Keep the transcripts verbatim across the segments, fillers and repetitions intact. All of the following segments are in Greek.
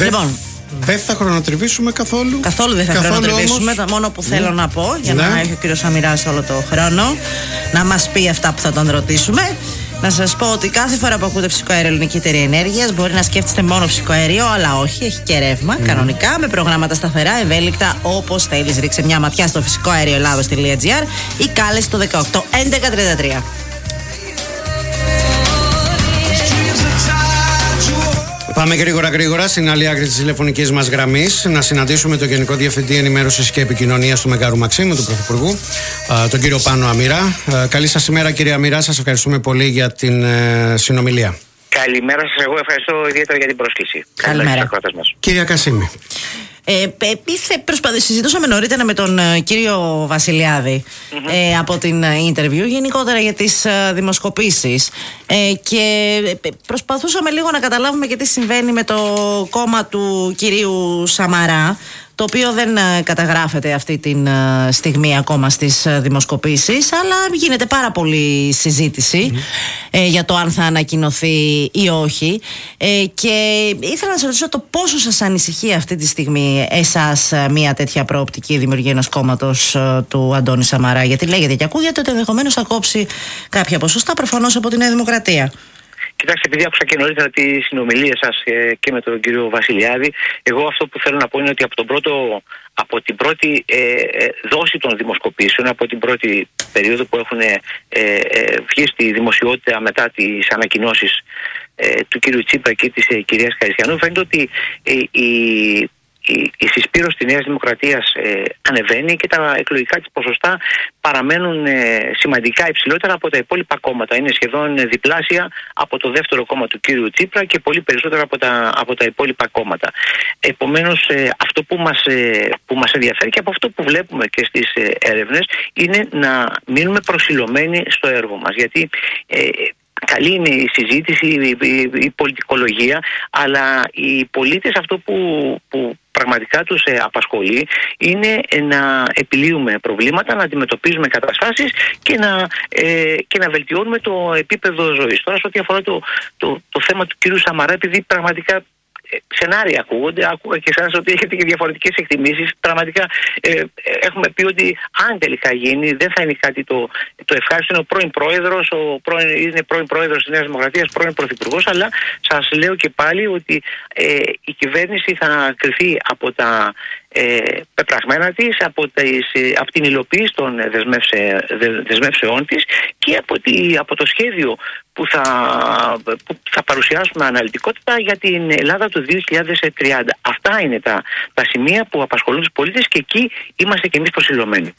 Δε, λοιπόν, δεν θα χρονοτριβήσουμε καθόλου. Καθόλου δεν θα καθόλου χρονοτριβήσουμε. Το μόνο που θέλω mm. να πω, για ναι. να έχει ο κύριος Σαμαράς όλο το χρόνο να μας πει αυτά που θα τον ρωτήσουμε. Να σας πω ότι κάθε φορά που ακούτε φυσικό αέριο Ελληνική Εταιρεία Ενέργειας, μπορεί να σκέφτεστε μόνο φυσικό αέριο, αλλά όχι, έχει και ρεύμα mm. κανονικά, με προγράμματα σταθερά, ευέλικτα, όπως θέλεις. Ρίξε μια ματιά στο φυσικό αέριο ελλάδος τελεία τζι άρ ή κάλεσε το δεκαοκτώ έντεκα τριάντα τρία. Πάμε γρήγορα γρήγορα στην άλλη άκρη της τηλεφωνικής μας γραμμής να συναντήσουμε τον Γενικό Διευθυντή Ενημέρωσης και Επικοινωνίας του Μεγάρου Μαξίμου, του Πρωθυπουργού, τον κύριο Πάνο Αμυρά. Καλή σας ημέρα, κύριε Αμυρά, σας ευχαριστούμε πολύ για την συνομιλία. Καλημέρα σας, εγώ ευχαριστώ ιδιαίτερα για την πρόσκληση. Καλημέρα. Κύριε Κασίμη. Ε, προσπαθ, συζητούσαμε νωρίτερα με τον ε, κύριο Βασιλιάδη mm-hmm. ε, από την interview γενικότερα για τις ε, δημοσκοπήσεις ε, και ε, προσπαθούσαμε λίγο να καταλάβουμε και τι συμβαίνει με το κόμμα του κυρίου Σαμαρά, το οποίο δεν ε, καταγράφεται αυτή τη ε, στιγμή ακόμα στις ε, δημοσκοπήσεις, αλλά γίνεται πάρα πολύ συζήτηση mm-hmm. ε, για το αν θα ανακοινωθεί ή όχι, ε, και ήθελα να σας ρωτήσω το πόσο σας ανησυχεί αυτή τη στιγμή εσάς ε, μια τέτοια προοπτική δημιουργία ενός κόμματος ε, του Αντώνη Σαμαρά, γιατί λέγεται και ακούγεται ότι ενδεχομένως θα κόψει κάποια ποσοστά προφανώς από τη Νέα Δημοκρατία. Κοιτάξτε, επειδή άκουσα και νωρίτερα τη συνομιλία σας και με τον κύριο Βασιλιάδη, εγώ αυτό που θέλω να πω είναι ότι από, τον πρώτο, από την πρώτη ε, δόση των δημοσκοπήσεων, από την πρώτη περίοδο που έχουν ε, ε, βγει στη δημοσιότητα μετά τις ανακοινώσεις ε, του κύριου Τσίπρα και της ε, κυρίας Χαριστιανού, φαίνεται ότι ε, η Η, η συσπήρωση της Νέας Δημοκρατίας ε, ανεβαίνει και τα εκλογικά της ποσοστά παραμένουν ε, σημαντικά υψηλότερα από τα υπόλοιπα κόμματα. Είναι σχεδόν διπλάσια από το δεύτερο κόμμα του κύριου Τσίπρα και πολύ περισσότερα από τα, από τα υπόλοιπα κόμματα. Επομένως, ε, αυτό που μας, ε, που μας ενδιαφέρει και από αυτό που βλέπουμε και στις ε, έρευνες είναι να μείνουμε προσιλωμένοι στο έργο μας. Γιατί ε, καλή είναι η συζήτηση, η, η, η πολιτικολογία, αλλά οι πολίτες αυτό που, που πραγματικά τους ε, απασχολεί είναι ε, να επιλύουμε προβλήματα, να αντιμετωπίζουμε καταστάσεις και να, ε, και να βελτιώνουμε το επίπεδο ζωής. Τώρα, σε ό,τι αφορά το, το, το θέμα του κύριου Σαμαρά, επειδή πραγματικά σενάρια ακούγονται, ακούγα και εσάς ότι έχετε και διαφορετικές εκτιμήσεις. Πραγματικά ε, έχουμε πει ότι αν τελικά γίνει δεν θα είναι κάτι το, το ευχάριστο. Είναι ο πρώην πρόεδρος, ο πρώην, είναι πρώην πρόεδρος της Νέας Δημοκρατίας, πρώην πρωθυπουργός, αλλά σας λέω και πάλι ότι ε, η κυβέρνηση θα κριθεί από τα ε, πεπραγμένα της, από, τις, από την υλοποίηση των δεσμεύσε, δεσμεύσεών της και από, τη, από το σχέδιο που θα, που θα παρουσιάσουμε αναλυτικότητα για την Ελλάδα του δύο χιλιάδες τριάντα. Αυτά είναι τα, τα σημεία που απασχολούν τους πολίτες και εκεί είμαστε και εμείς προσιλωμένοι.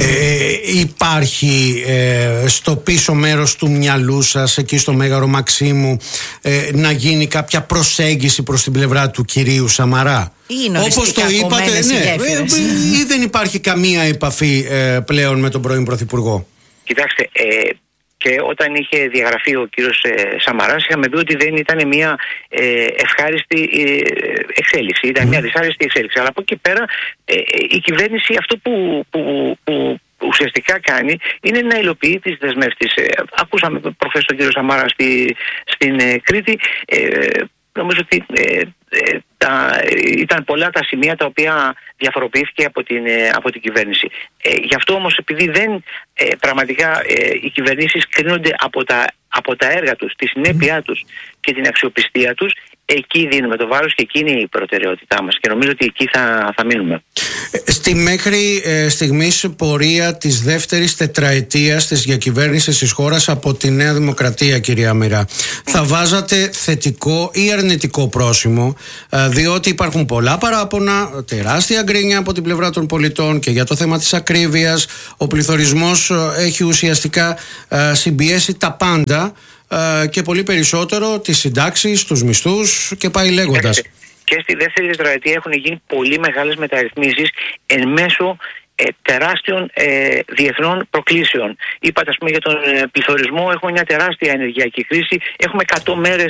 Ε, υπάρχει ε, στο πίσω μέρος του μυαλού σας, εκεί στο Μέγαρο Μαξίμου, ε, να γίνει κάποια προσέγγιση προς την πλευρά του κυρίου Σαμαρά? Όπως το είπατε, ναι, ε, ή δεν υπάρχει καμία επαφή ε, πλέον με τον πρώην Πρωθυπουργό? Κοιτάξτε, ε, και όταν είχε διαγραφεί ο κύριος ε, Σαμαράς, είχαμε πει ότι δεν ήταν μια ε, ευχάριστη ε, εξέλιξη, ήταν μια δυσάρεστη εξέλιξη. Αλλά από εκεί πέρα ε, η κυβέρνηση αυτό που, που, που ουσιαστικά κάνει είναι να υλοποιεί τις δεσμεύσεις. Ε, ακούσαμε προχθές τον κύριο Σαμαρά στη, στην ε, Κρήτη. Ε, νομίζω ότι ε, ε, τα, ήταν πολλά τα σημεία τα οποία διαφοροποιήθηκε από την, ε, από την κυβέρνηση. Ε, γι' αυτό όμως, επειδή δεν ε, πραγματικά ε, οι κυβερνήσεις κρίνονται από τα, από τα έργα τους, τη συνέπειά τους και την αξιοπιστία τους, εκεί δίνουμε το βάρος και εκεί είναι η προτεραιότητά μας και νομίζω ότι εκεί θα, θα μείνουμε. Στη μέχρι ε, στιγμής πορεία της δεύτερης τετραετίας της διακυβέρνησης της χώρας από τη Νέα Δημοκρατία, κυρία Αμυρά, mm. θα βάζατε θετικό ή αρνητικό πρόσημο, ε, διότι υπάρχουν πολλά παράπονα, τεράστια γκρίνια από την πλευρά των πολιτών και για το θέμα της ακρίβειας. Ο πληθωρισμός ε, έχει ουσιαστικά ε, συμπιέσει τα πάντα ε, και πολύ περισσότερο τις συντάξεις, τους μισθούς και πάει λέγοντας. Και στη δεύτερη τετραετία έχουν γίνει πολύ μεγάλες μεταρρυθμίσεις εν μέσω ε, τεράστιων ε, διεθνών προκλήσεων. Είπατε, ας πούμε, για τον ε, πληθωρισμό, έχουμε μια τεράστια ενεργειακή κρίση, έχουμε εκατό μέρες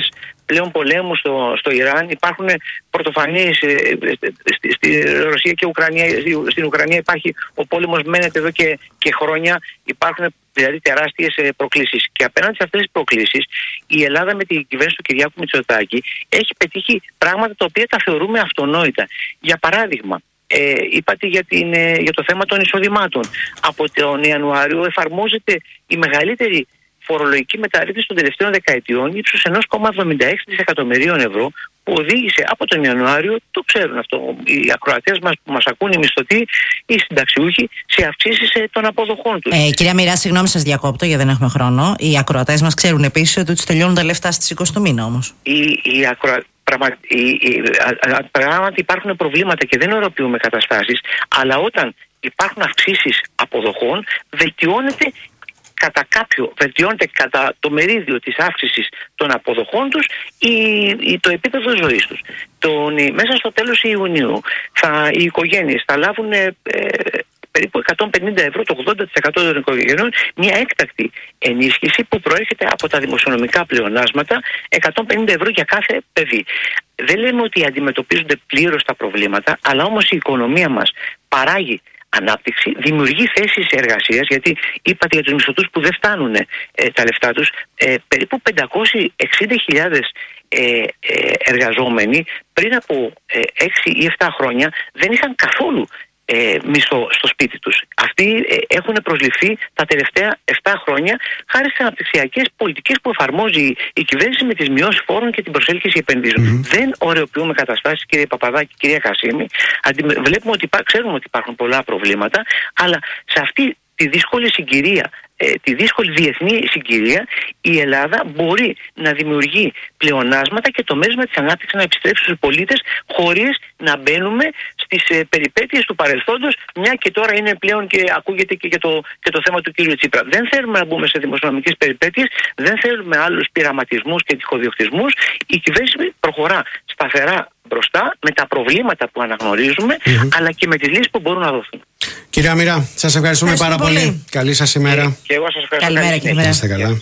πλέον πολέμου στο, στο Ιράν. Υπάρχουν πρωτοφανείς ε, στη, στη Ρωσία και Ουκρανία. Στην Ουκρανία υπάρχει ο πόλεμος, μένεται εδώ και, και χρόνια. Υπάρχουν δηλαδή τεράστιες προκλήσεις. Και απέναντι σε αυτές τις προκλήσεις, η Ελλάδα με την κυβέρνηση του Κυριάκου Μητσοτάκη έχει πετύχει πράγματα τα οποία τα θεωρούμε αυτονόητα. Για παράδειγμα, Ε, είπατε για, την, ε, για το θέμα των εισοδημάτων. Από τον Ιανουάριο εφαρμόζεται η μεγαλύτερη φορολογική μεταρρύθμιση των τελευταίων δεκαετιών ύψους ένα κόμμα εβδομήντα έξι δισεκατομμυρίων ευρώ, που οδήγησε από τον Ιανουάριο, το ξέρουν αυτό οι ακροατές μας που μας ακούν, οι μισθωτοί, οι συνταξιούχοι, σε αυξήσεις ε, των αποδοχών τους. Ε, κυρία Μοιρά, συγγνώμη, σας διακόπτω γιατί δεν έχουμε χρόνο. Οι ακροατές μας ξέρουν επίσης ότι τους τελειώνουν τα λεφτά στις είκοσι του μήνα όμως. Οι, οι ακροα... Πραγμα... οι, οι... Πράγματι υπάρχουν προβλήματα και δεν οροποιούμε καταστάσεις, αλλά όταν υπάρχουν αυξήσεις αποδοχών, βελτιώνεται κατά κάποιο, βελτιώνεται κατά το μερίδιο της αύξησης των αποδοχών τους η, η, το επίπεδο ζωής τους. Τον, μέσα στο τέλος Ιουνίου θα, οι οικογένειες θα λάβουν ε, ε, περίπου εκατόν πενήντα ευρώ, το ογδόντα τοις εκατό των οικογενειών, μια έκτακτη ενίσχυση που προέρχεται από τα δημοσιονομικά πλεονάσματα, εκατόν πενήντα ευρώ για κάθε παιδί. Δεν λέμε ότι αντιμετωπίζονται πλήρως τα προβλήματα, αλλά όμως η οικονομία μας παράγει ανάπτυξη, δημιουργεί θέσεις εργασίας, γιατί είπατε για τους μισθωτούς που δεν φτάνουν ε, τα λεφτά τους, ε, περίπου πεντακόσιες εξήντα χιλιάδες ε, ε, εργαζόμενοι πριν από ε, έξι ή επτά χρόνια δεν είχαν καθόλου ε, μισθό στο σπίτι τους. Αυτοί ε, έχουν προσληφθεί τα τελευταία επτά χρόνια χάρη στις αναπτυξιακές πολιτικές που εφαρμόζει η κυβέρνηση με τις μειώσεις φόρων και την προσέλκυση επενδύσεων. Mm-hmm. Δεν ωρεοποιούμε καταστάσεις, κύριε Παπαδάκη, κυρία Κασίμη. Αντιμε... Βλέπουμε ότι υπά... ξέρουμε ότι υπάρχουν πολλά προβλήματα, αλλά σε αυτή τη δύσκολη συγκυρία, ε, τη δύσκολη διεθνή συγκυρία, η Ελλάδα μπορεί να δημιουργεί πλεονάσματα και το μέρισμα της ανάπτυξης να επιστρέψει στους πολίτες, χωρίς να μπαίνουμε στις ε, περιπέτειες του παρελθόντος, μια και τώρα είναι πλέον και ακούγεται και, και, το, και το θέμα του κύριου Τσίπρα. Δεν θέλουμε να μπούμε σε δημοσιονομικές περιπέτειες, δεν θέλουμε άλλους πειραματισμούς και τυχοδιοκτισμούς. Η κυβέρνηση προχωρά σταθερά μπροστά με τα προβλήματα που αναγνωρίζουμε, mm-hmm. αλλά και με τις λύσεις που μπορούν να δοθούν. Κυρία Μοιρά, σας ευχαριστούμε πάρα πολύ. πολύ. Καλή σας ημέρα. Και, και εγώ σας ευχαριστώ. Καλημέρα, κύριε. Είστε καλά.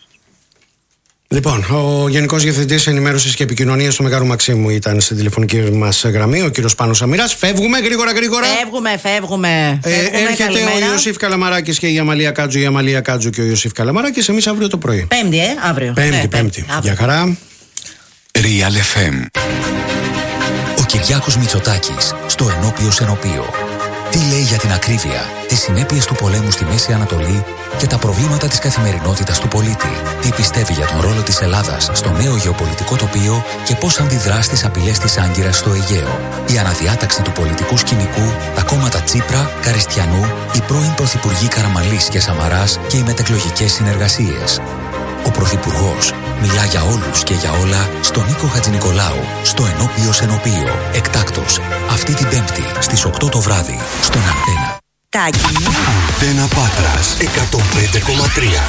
Λοιπόν, ο Γενικός Διευθυντής Ενημέρωσης και Επικοινωνίας του Μεγάρου Μαξίμου ήταν στην τηλεφωνική μας γραμμή, ο κύριος Πάνος Αμυράς. Φεύγουμε γρήγορα, γρήγορα. Φεύγουμε, φεύγουμε. Ε, φεύγουμε έρχεται καλημέρα. Ο Ιωσήφ Καλαμαράκης και η Αμαλία Κάτζου, η Αμαλία Κάτζου και ο Ιωσήφ Καλαμαράκης. Εμείς αύριο το πρωί. Πέμπτη, ε, αύριο. Πέμπτη, ε, πέμπτη. πέμπτη. Για χαρά. Real εφ εμ. Ο Κυριάκος Μητσοτάκης στο Ενώπιο Ενωπίο. Τι λέει για την ακρίβεια, τις συνέπειες του πολέμου στη Μέση Ανατολή και τα προβλήματα της καθημερινότητας του πολίτη. Τι πιστεύει για τον ρόλο της Ελλάδας στο νέο γεωπολιτικό τοπίο και πώς αντιδρά στις απειλές της Άγκυρας στο Αιγαίο. Η αναδιάταξη του πολιτικού σκηνικού, τα κόμματα Τσίπρα, Καριστιανού, οι πρώην πρωθυπουργοί Καραμανλής και Σαμαράς και οι μετεκλογικές συνεργασίες. Ο Πρωθυπουργός μιλά για όλους και για όλα στον Νίκο Χατζηνικολάου, στο Ενώπιο Ενωπίο. Εκτάκτος, αυτή την Πέμπτη στις οκτώ το βράδυ, στον Αντένα. Τάκι. Αντένα Πάτρας, εκατόν πέντε κόμμα τρία.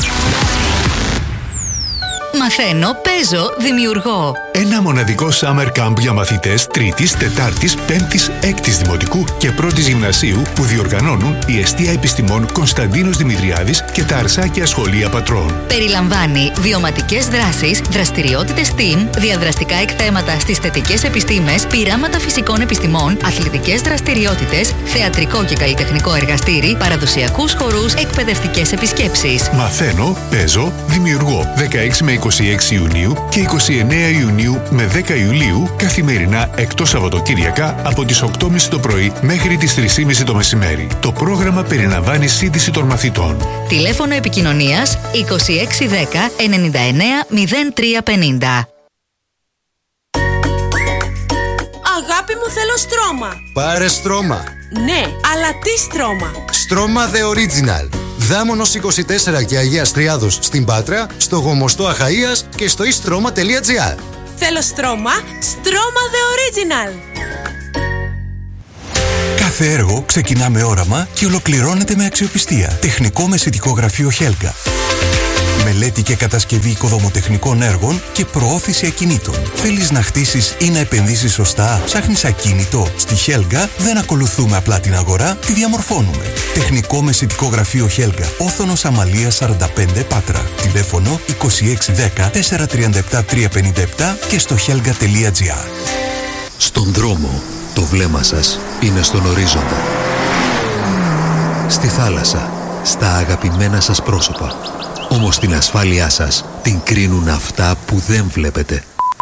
Μαθαίνω, παίζω, δημιουργώ. Ένα μοναδικό summer camp για μαθητές τρίτης, τετάρτης, πέμπτης, έκτης δημοτικού και πρώτης γυμνασίου που διοργανώνουν η Εστία Επιστημών Κωνσταντίνος Δημητριάδης και τα Αρσάκια Σχολεία Πατρών. Περιλαμβάνει βιωματικές δράσεις, δραστηριότητες STEAM, διαδραστικά εκθέματα στις θετικές επιστήμες, πειράματα φυσικών επιστημών, αθλητικές δραστηριότητες, θεατρικό και καλλιτεχνικό εργαστήρι, παραδοσιακούς χορούς, εκπαιδευτικές επισκέψεις. Μαθαίνω, παίζω, δημιουργώ. δεκαέξι με είκοσι έξι Ιουνίου και είκοσι εννέα Ιουνίου με δέκα Ιουλίου, καθημερινά εκτός Σαββατοκύριακα από τις οκτώ και μισή το πρωί μέχρι τις τρεις και μισή το μεσημέρι. Το πρόγραμμα περιλαμβάνει σύντηση των μαθητών. Τηλέφωνο επικοινωνίας είκοσι έξι δέκα ενενήντα εννέα μηδέν τρία πενήντα. Αγάπη μου, θέλω στρώμα. Πάρε στρώμα. Ναι, αλλά τι στρώμα? Στρώμα The Original. Δάμονος είκοσι τέσσερα και Αγίας Τριάδος στην Πάτρα, στο Γομοστό Αχαΐας και στο istρoma τελεία gr. Θέλω στρώμα, στρώμα The Original. Κάθε έργο ξεκινά με όραμα και ολοκληρώνεται με αξιοπιστία. Τεχνικό μεσητικό γραφείο Χέλγα. Με μελέτη και κατασκευή οικοδομοτεχνικών έργων και προώθηση ακινήτων. Θέλεις να χτίσεις ή να επενδύσεις σωστά? Ψάχνεις ακίνητο? Στη Χέλγα δεν ακολουθούμε απλά την αγορά, τη διαμορφώνουμε. Τεχνικό μεσητικό γραφείο Χέλγα, Όθωνος Αμαλίας σαράντα πέντε Πάτρα. Τηλέφωνο είκοσι έξι δέκα τετρακόσια τριάντα επτά τριακόσια πενήντα επτά και στο helga τελεία gr. Στον δρόμο, το βλέμμα σας είναι στον ορίζοντα. Στη θάλασσα, στα αγαπημένα σας πρόσωπα. Όμως την ασφάλειά σας την κρίνουν αυτά που δεν βλέπετε.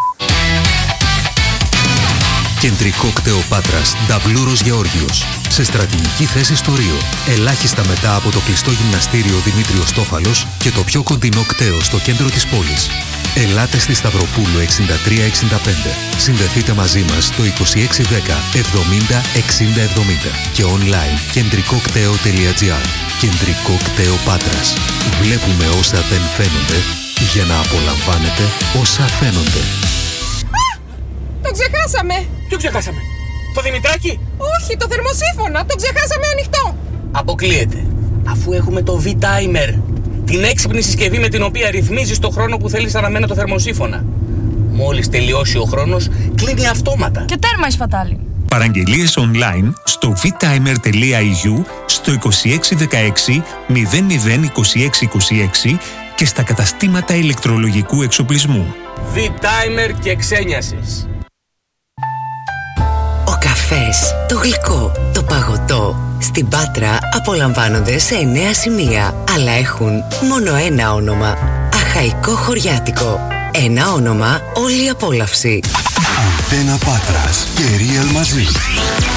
Κεντρικό κτέο Πάτρας, Νταβλούρος Γεώργιος. Σε στρατηγική θέση στο Ρίο. Ελάχιστα μετά από το κλειστό γυμναστήριο Δημήτριος Τόφαλος και το πιο κοντινό κτέο στο κέντρο της πόλης. Ελάτε στη Σταυροπούλου εξήντα τρία εξήντα πέντε. Συνδεθείτε μαζί μας στο είκοσι έξι δέκα εβδομήντα εξήντα εβδομήντα και online κεντρικό κτέο τελεία gr. Κεντρικό κτέο Πάτρας. Βλέπουμε όσα δεν φαίνονται για να απολαμβάνετε όσα φαίνονται. Το ξεχάσαμε! Ποιο ξεχάσαμε? Το Δημητράκι? Όχι, το θερμοσύφωνα! Το ξεχάσαμε ανοιχτό! Αποκλείεται. Αφού έχουμε το V-Timer, την έξυπνη συσκευή με την οποία ρυθμίζεις το χρόνο που θέλεις αναμένα το θερμοσύφωνα. Μόλις τελειώσει ο χρόνος, κλείνει αυτόματα. Και τέρμα η σπατάλη. Παραγγελίες online στο vtimer τελεία e u, στο είκοσι έξι δεκαέξι μηδέν μηδέν είκοσι έξι είκοσι έξι και στα καταστήματα ηλεκτρολογικού εξοπλισμού. V-Timer και ξένιασης. Ο καφές, το γλυκό, το παγωτό στην Πάτρα απολαμβάνονται σε εννέα σημεία, αλλά έχουν μόνο ένα όνομα. Αχαϊκό Χωριάτικο. Ένα όνομα, όλη η απόλαυση. Αντένα Πάτρας και Real μαζί.